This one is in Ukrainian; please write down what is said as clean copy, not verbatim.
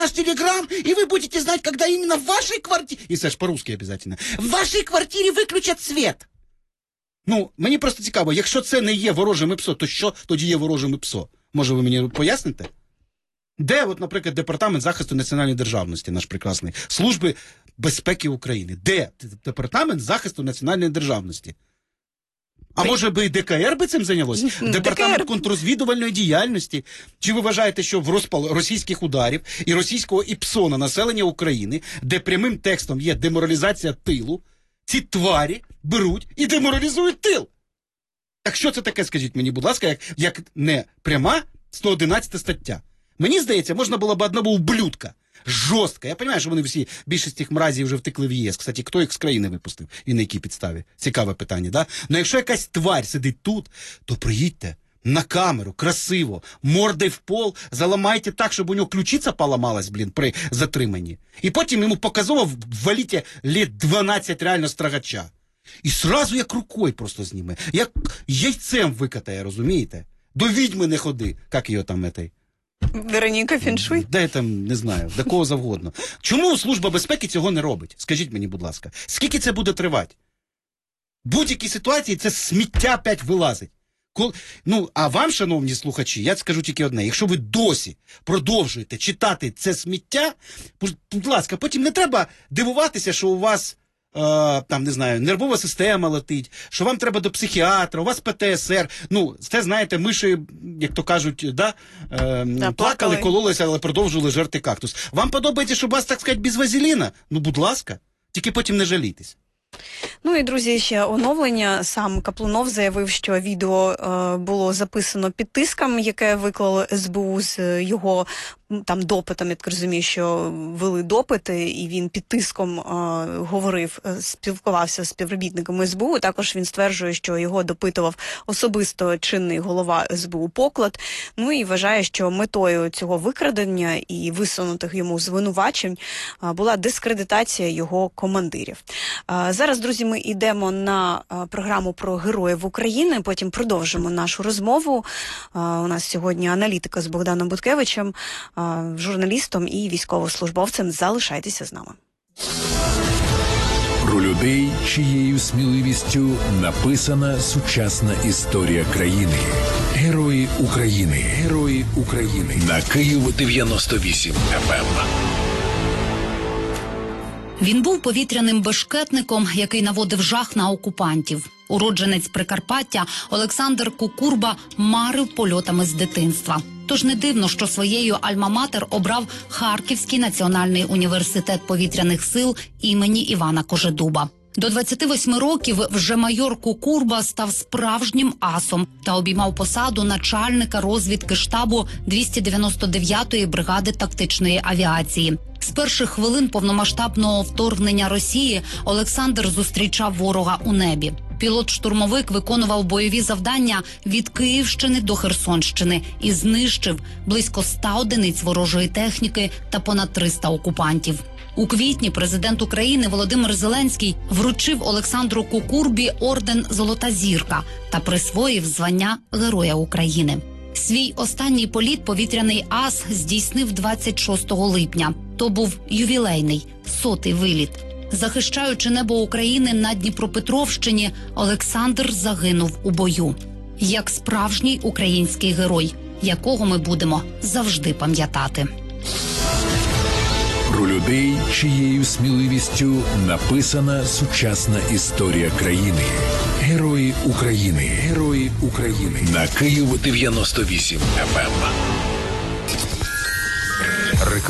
наш телеграм, и вы будете знать, когда именно в вашей квартире, и Саш, по-русски обязательно, в вашей квартире виключать світ. Ну, мені просто цікаво, якщо це не є ворожим ПСО, то що тоді є ворожим ПСО? Може, ви мені поясните? Де, от, наприклад, Департамент захисту національної державності, наш прекрасний, Служби безпеки України? Де Департамент захисту національної державності? А може би і ДКР би цим зайнялося? Департамент контррозвідувальної діяльності? Чи ви вважаєте, що в розпал російських ударів і російського ІПСО на населення України, де прямим текстом є деморалізація тилу, ці тварі беруть і деморалізують тил? Так що це таке, скажіть мені, будь ласка, як не пряма 111 стаття? Мені здається, можна було б одного ублюдка, жорстко. Я розумію, що вони всі, більшість цих мразів вже втекли в ЄС. Кстати, хто їх з країни випустив і на якій підставі? Цікаве питання, да? Ну якщо якась тварь сидить тут, то приїдьте на камеру, красиво, мордой в пол, заламайте так, щоб у нього ключиця поламалась, при затриманні. І потім йому показово вваліть лет 12 реально строгача. І сразу як рукою просто зніме. Як яйцем викатає, розумієте? До відьми не ходи. Як його там, этой? Вероніка Фіншуй? Де там, не знаю, до кого завгодно. Чому Служба безпеки цього не робить? Скажіть мені, будь ласка. Скільки це буде тривати? В будь-якій ситуації це сміття опять вилазить. Ну, а вам, шановні слухачі, я скажу тільки одне. Якщо ви досі продовжуєте читати це сміття, будь ласка, потім не треба дивуватися, що у вас там, не знаю, нервова система летить, що вам треба до психіатра, у вас ПТСР. Ну, це, знаєте, миші, як то кажуть, да, плакали, кололися, але продовжували жерти кактус. Вам подобається, щоб вас, так сказати, без вазеліна? Ну, будь ласка, тільки потім не жалійтесь. Ну і, друзі, ще оновлення. Сам Каплунов заявив, що відео було записано під тиском, яке виклало СБУ з його там допитом, я так розумію, що вели допити, і він під тиском говорив, спілкувався з співробітниками СБУ. Також він стверджує, що його допитував особисто чинний голова СБУ Поклад. Ну і вважає, що метою цього викрадення і висунутих йому звинувачень була дискредитація його командирів. Зараз, друзі, ми йдемо на програму про героїв України, потім продовжимо нашу розмову. У нас сьогодні аналітика з Богданом Буткевичем, журналістом і військовослужбовцем. Залишайтеся з нами. Про людей, чиєю сміливістю написана сучасна історія країни. Герої України. Герої України. На Київ 98 FM. Він був повітряним бешкетником, який наводив жах на окупантів. Уродженець Прикарпаття Олександр Кукурба марив польотами з дитинства. Тож не дивно, що своєю альма-матер обрав Харківський національний університет повітряних сил імені Івана Кожедуба. До 28 років вже майор Кукурба став справжнім асом та обіймав посаду начальника розвідки штабу 299-ї бригади тактичної авіації. З перших хвилин повномасштабного вторгнення Росії Олександр зустрічав ворога у небі. Пілот-штурмовик виконував бойові завдання від Київщини до Херсонщини і знищив близько 100 одиниць ворожої техніки та понад 300 окупантів. У квітні президент України Володимир Зеленський вручив Олександру Кукурбі орден «Золота зірка» та присвоїв звання Героя України. Свій останній політ повітряний ас здійснив 26 липня. То був ювілейний, 100-й виліт. Захищаючи небо України на Дніпропетровщині, Олександр загинув у бою. Як справжній український герой, якого ми будемо завжди пам'ятати. Про людей, чиєю сміливістю написана сучасна історія країни. Герої України. Герої України. На Київ 98 FM.